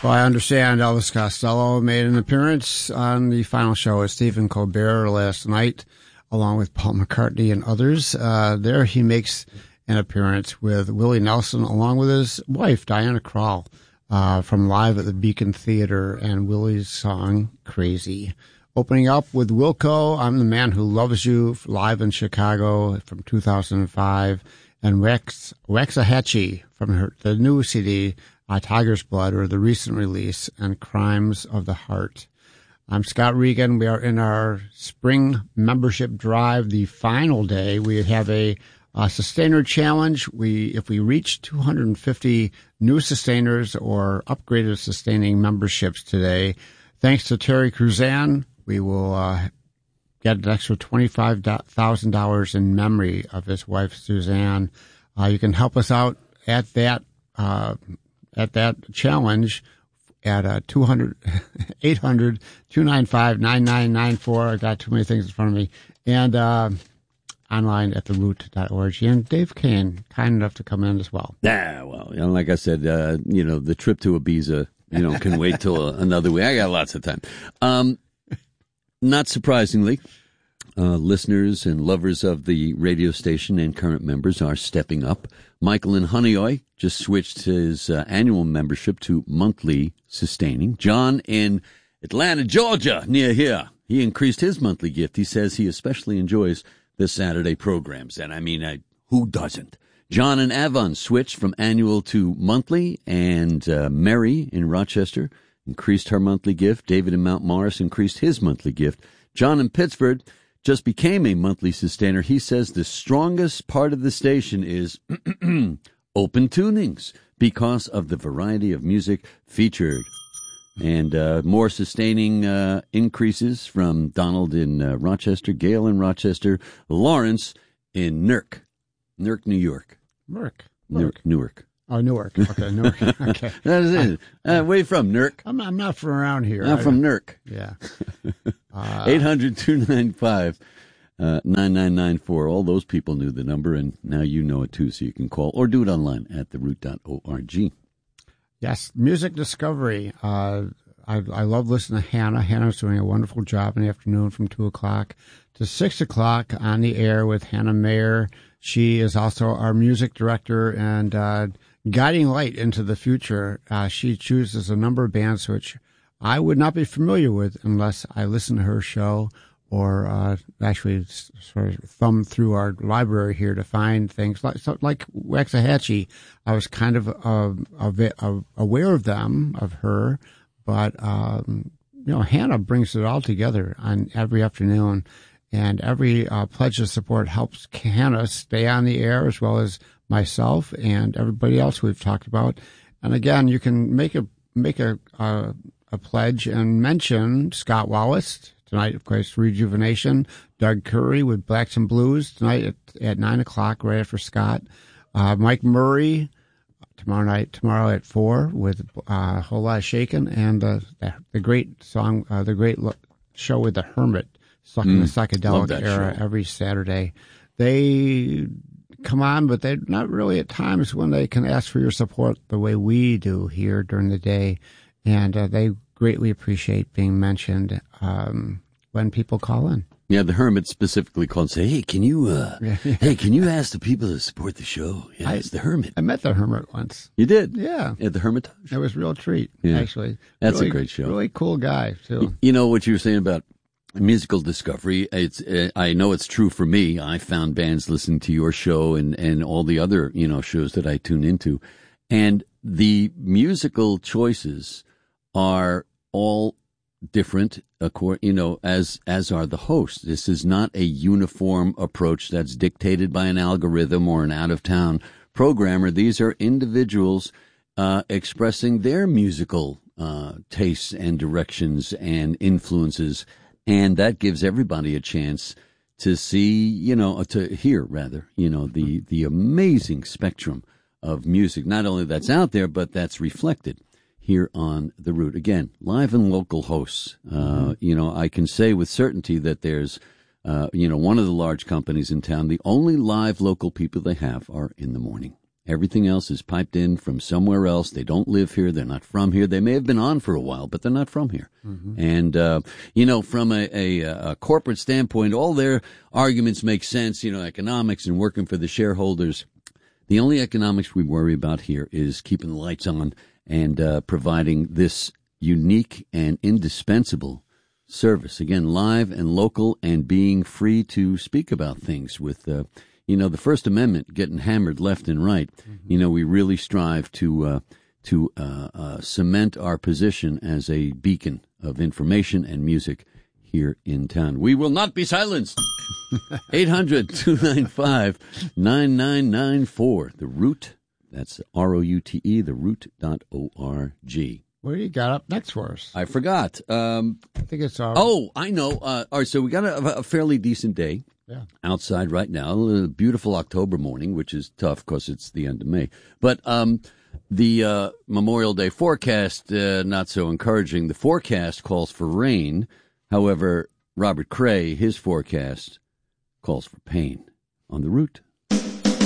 Well, I understand Elvis Costello made an appearance on the final show with Stephen Colbert last night, along with Paul McCartney and others. There he makes an appearance with Willie Nelson, along with his wife, Diana Krall, from Live at the Beacon Theater, and Willie's song, Crazy. Opening up with Wilco, I'm the Man Who Loves You, live in Chicago from 2005, and Waxahachie from the new CD, Tiger's Blood, or the recent release, and Crimes of the Heart. I'm Scott Regan. We are in our spring membership drive, the final day. We have a sustainer challenge. If we reach 250 new sustainers or upgraded sustaining memberships today, thanks to Terry Cruzan, we will get an extra $25,000 in memory of his wife, Suzanne. You can help us out at that challenge at 800-295-9994. I got too many things in front of me. And online at theroot.org. And Dave Kane, kind enough to come in as well. Yeah, well, like I said, the trip to Ibiza, can wait till another week. I got lots of time. Not surprisingly, listeners and lovers of the radio station and current members are stepping up. Michael in Honeoye just switched his annual membership to monthly sustaining. John in Atlanta, Georgia, near here, he increased his monthly gift. He says he especially enjoys the Saturday programs. And I mean, who doesn't? John in Avon switched from annual to monthly, and Mary in Rochester increased her monthly gift. David in Mount Morris increased his monthly gift. John in Pittsford just became a monthly sustainer. He says the strongest part of the station is open tunings because of the variety of music featured. And more sustaining increases from Donald in Rochester, Gail in Rochester, Lawrence in Newark, New York. Newark. Oh, Newark. Okay, Newark. Okay. That is it. Where you from, Newark? I'm not from around here. I'm from Newark. Yeah. 800-295-9994. All those people knew the number, and now you know it too, so you can call or do it online at theroot.org. Yes, music discovery. I love listening to Hannah. Hannah's doing a wonderful job in the afternoon from 2 o'clock to 6 o'clock on the air with Hannah Mayer. She is also our music director and guiding light into the future. She chooses a number of bands which I would not be familiar with unless I listen to her show or actually sort of thumb through our library here to find things like Waxahachie. I was kind of aware of them, of her, but Hannah brings it all together on every afternoon, and every pledge of support helps Hannah stay on the air, as well as myself and everybody else we've talked about. And again, you can make a pledge and mention Scott Wallace. Tonight, of course, Rejuvenation. Doug Curry with Blacks and Blues tonight at 9 o'clock, right after Scott. Mike Murray tomorrow at 4 with a whole lot of shaking, and the great song, the great show with the Hermit, stuck in the psychedelic era show. Every Saturday. They come on, but they're not really at times when they can ask for your support the way we do here during the day, and they greatly appreciate being mentioned when people call in. Yeah, the Hermit specifically called and say, "Hey, can you ask the people to support the show?" Yeah, it's the Hermit. I met the Hermit once. You did? Yeah. At the Hermitage? It was a real treat, actually. That's really, a great show. Really cool guy, too. You know what you were saying about musical discovery? I know it's true for me. I found bands listening to your show and all the other, shows that I tune into. And the musical choices are all different, as are the hosts. This is not a uniform approach that's dictated by an algorithm or an out-of-town programmer. These are individuals expressing their musical tastes and directions and influences, and that gives everybody a chance to see, to hear, rather, the amazing spectrum of music, not only that's out there, but that's reflected here on The Root. Again, live and local hosts. I can say with certainty that there's, one of the large companies in town, the only live local people they have are in the morning. Everything else is piped in from somewhere else. They don't live here. They're not from here. They may have been on for a while, but they're not from here. And, from a corporate standpoint, all their arguments make sense, economics and working for the shareholders. The only economics we worry about here is keeping the lights on and providing this unique and indispensable service. Again, live and local and being free to speak about things with, the First Amendment getting hammered left and right. We really strive to cement our position as a beacon of information and music here in town. We will not be silenced. 800-295-9994. The Root, that's ROUTE, theroot.org. What do you got up next for us? I forgot. I think it's our... Oh, I know. All right, so we got a fairly decent day outside right now. A beautiful October morning, which is tough because it's the end of May. But the Memorial Day forecast, not so encouraging. The forecast calls for rain. However, Robert Cray, his forecast calls for pain on the Root.